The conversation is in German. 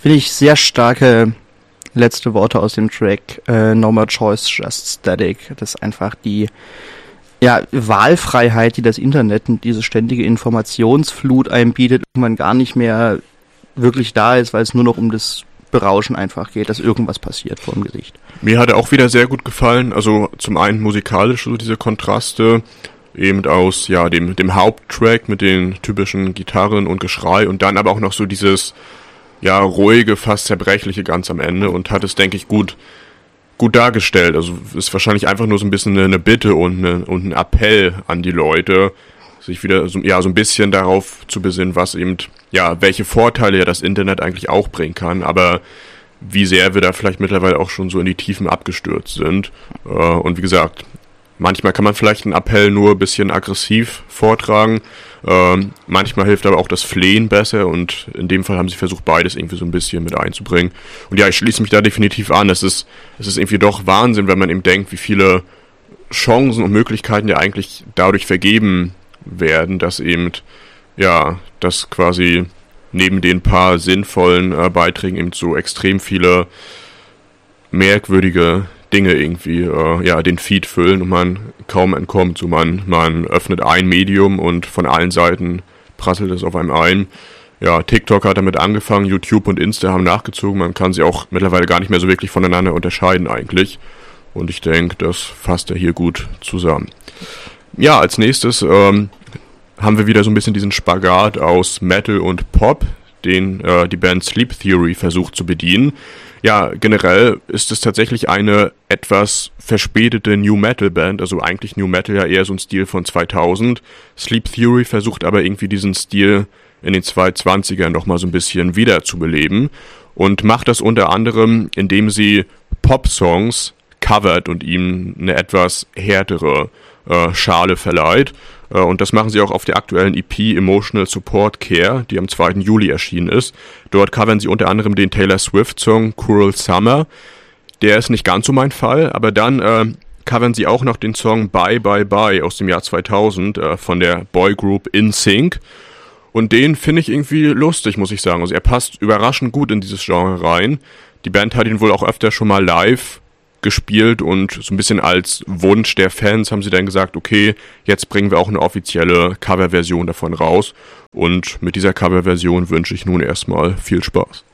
Finde ich sehr starke letzte Worte aus dem Track. No more choice, just static. Das ist einfach die Wahlfreiheit, die das Internet und diese ständige Informationsflut einem bietet, irgendwann gar nicht mehr wirklich da ist, weil es nur noch um das Berauschen einfach geht, dass irgendwas passiert vor dem Gesicht. Mir hat er auch wieder sehr gut gefallen, also zum einen musikalisch, so diese Kontraste, eben aus dem Haupttrack mit den typischen Gitarren und Geschrei und dann aber auch noch so dieses ruhige, fast zerbrechliche ganz am Ende und hat es, denke ich, gut dargestellt. Also ist wahrscheinlich einfach nur so ein bisschen eine Bitte und ein Appell an die Leute, sich wieder so ein bisschen darauf zu besinnen, was eben, welche Vorteile ja das Internet eigentlich auch bringen kann, aber wie sehr wir da vielleicht mittlerweile auch schon so in die Tiefen abgestürzt sind. Und wie gesagt, manchmal kann man vielleicht einen Appell nur ein bisschen aggressiv vortragen, manchmal hilft aber auch das Flehen besser und in dem Fall haben sie versucht, beides irgendwie so ein bisschen mit einzubringen. Und ich schließe mich da definitiv an. Es ist irgendwie doch Wahnsinn, wenn man eben denkt, wie viele Chancen und Möglichkeiten ja eigentlich dadurch vergeben werden, dass eben, dass quasi neben den paar sinnvollen Beiträgen eben so extrem viele merkwürdige Dinge irgendwie den Feed füllen und man kaum entkommt. So man öffnet ein Medium und von allen Seiten prasselt es auf einem ein. Ja, TikTok hat damit angefangen, YouTube und Insta haben nachgezogen. Man kann sie auch mittlerweile gar nicht mehr so wirklich voneinander unterscheiden eigentlich. Und ich denke, das fasst er hier gut zusammen. Ja, als nächstes haben wir wieder so ein bisschen diesen Spagat aus Metal und Pop, den die Band Sleep Theory versucht zu bedienen. Ja, generell ist es tatsächlich eine etwas verspätete New Metal Band, also eigentlich New Metal ja eher so ein Stil von 2000. Sleep Theory versucht aber irgendwie diesen Stil in den 2020ern nochmal so ein bisschen wiederzubeleben und macht das unter anderem, indem sie Pop-Songs covert und ihm eine etwas härtere Schale verleiht. Und das machen sie auch auf der aktuellen EP Emotional Support Care, die am 2. Juli erschienen ist. Dort covern sie unter anderem den Taylor Swift-Song Cruel Summer. Der ist nicht ganz so mein Fall, aber dann covern sie auch noch den Song Bye Bye Bye aus dem Jahr 2000 von der Boygroup NSYNC. Und den finde ich irgendwie lustig, muss ich sagen. Also er passt überraschend gut in dieses Genre rein. Die Band hat ihn wohl auch öfter schon mal live gespielt und so ein bisschen als Wunsch der Fans haben sie dann gesagt, okay, jetzt bringen wir auch eine offizielle Coverversion davon raus und mit dieser Coverversion wünsche ich nun erstmal viel Spaß.